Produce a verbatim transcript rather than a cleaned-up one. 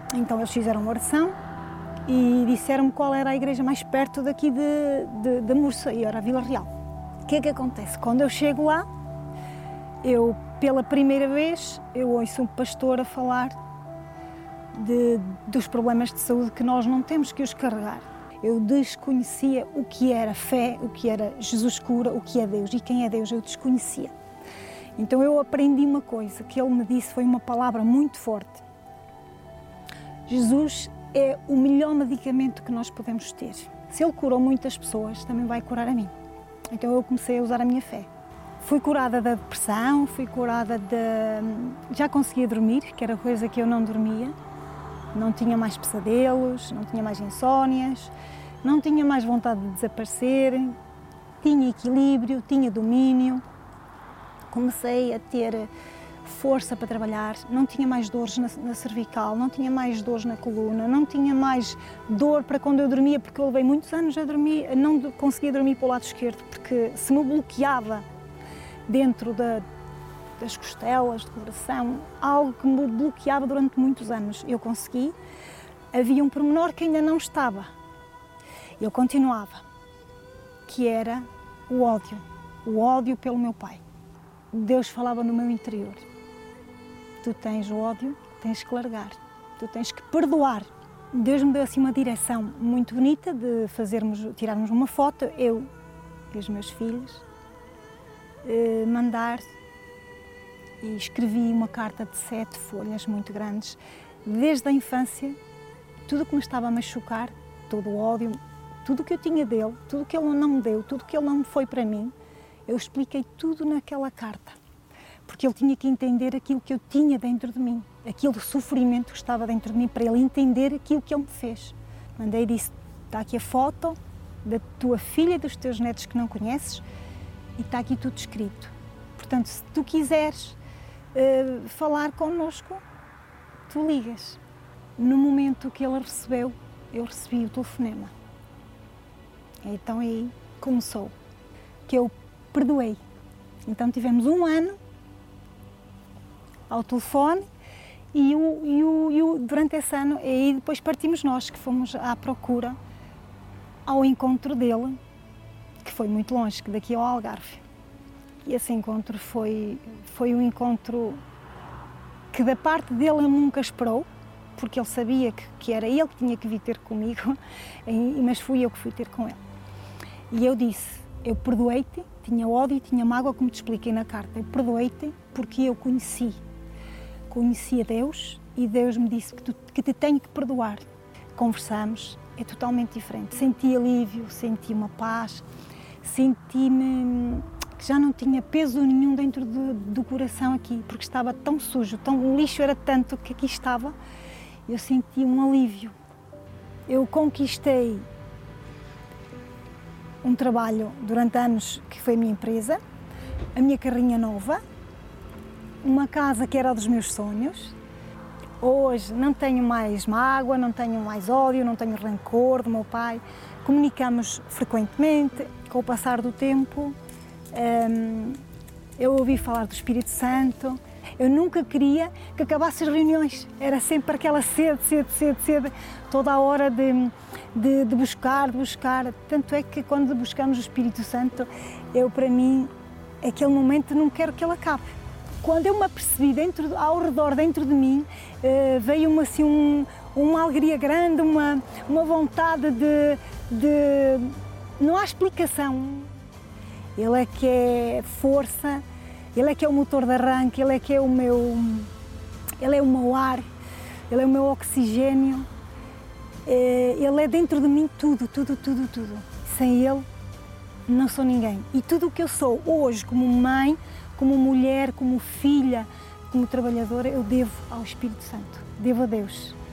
Então eles fizeram uma oração e disseram-me qual era a igreja mais perto daqui de, de, de Mursa, e era a Vila Real. O que é que acontece? Quando eu chego lá, eu, pela primeira vez, eu ouço um pastor a falar de, dos problemas de saúde que nós não temos que os carregar. Eu desconhecia o que era fé, o que era Jesus cura, o que é Deus e quem é Deus, eu desconhecia. Então eu aprendi uma coisa que ele me disse, foi uma palavra muito forte. Jesus é o melhor medicamento que nós podemos ter. Se ele curou muitas pessoas, também vai curar a mim. Então eu comecei a usar a minha fé. Fui curada da depressão, fui curada de... Já conseguia dormir, que era coisa que eu não dormia. Não tinha mais pesadelos, não tinha mais insónias, não tinha mais vontade de desaparecer, tinha equilíbrio, tinha domínio. Comecei a ter força para trabalhar, não tinha mais dores na, na cervical, não tinha mais dores na coluna, não tinha mais dor para quando eu dormia, porque eu levei muitos anos a dormir, não conseguia dormir para o lado esquerdo, porque se me bloqueava dentro da, das costelas, do coração, algo que me bloqueava durante muitos anos. Eu consegui, havia um pormenor que ainda não estava, eu continuava, que era o ódio, o ódio pelo meu pai. Deus falava no meu interior. Tu tens o ódio, tens que largar, tu tens que perdoar. Deus me deu assim uma direção muito bonita de fazermos, tirarmos uma foto, eu e os meus filhos, eh, mandar, e escrevi uma carta de sete folhas muito grandes, desde a infância, tudo o que me estava a machucar, todo o ódio, tudo o que eu tinha dele, tudo o que ele não me deu, tudo o que ele não foi para mim, eu expliquei tudo naquela carta. Porque ele tinha que entender aquilo que eu tinha dentro de mim, aquele sofrimento que estava dentro de mim, para ele entender aquilo que ele me fez. Mandei e disse, está aqui a foto da tua filha e dos teus netos que não conheces e está aqui tudo escrito. Portanto, se tu quiseres uh, falar connosco, tu ligas. No momento que ele recebeu, eu recebi o telefonema. Então aí começou, que eu perdoei. Então tivemos um ano ao telefone e, o, e, o, e o, durante esse ano, e aí depois partimos nós, que fomos à procura, ao encontro dele, que foi muito longe, que daqui ao Algarve. E esse encontro foi, foi um encontro que da parte dele ele nunca esperou, porque ele sabia que, que era ele que tinha que vir ter comigo, mas fui eu que fui ter com ele. E eu disse, eu perdoei-te, tinha ódio, tinha mágoa, como te expliquei na carta, eu perdoei-te porque eu conheci, conheci a Deus e Deus me disse que, tu, que te tenho que perdoar. Conversamos, é totalmente diferente, senti alívio, senti uma paz, senti-me que já não tinha peso nenhum dentro do, do coração aqui, porque estava tão sujo, tão, o lixo era tanto que aqui estava, eu senti um alívio. Eu conquistei um trabalho durante anos que foi a minha empresa, a minha carrinha nova, uma casa que era dos meus sonhos. Hoje não tenho mais mágoa, não tenho mais ódio, não tenho rancor do meu pai. Comunicamos frequentemente. Com o passar do tempo, hum, eu ouvi falar do Espírito Santo. Eu nunca queria que acabassem as reuniões. Era sempre aquela sede, sede, sede, sede, toda a hora de, de, de buscar, de buscar. Tanto é que quando buscamos o Espírito Santo, eu, para mim, aquele momento não quero que ele acabe. Quando eu me apercebi dentro, ao redor, dentro de mim, veio-me assim um, uma alegria grande, uma, uma vontade de, de... Não há explicação. Ele é que é força, ele é que é o motor de arranque, ele é que é o meu... Ele é o meu ar, ele é o meu oxigênio. Ele é dentro de mim tudo, tudo, tudo, tudo. Sem ele, não sou ninguém. E tudo o que eu sou hoje, como mãe, como mulher, como filha, como trabalhadora, eu devo ao Espírito Santo, devo a Deus.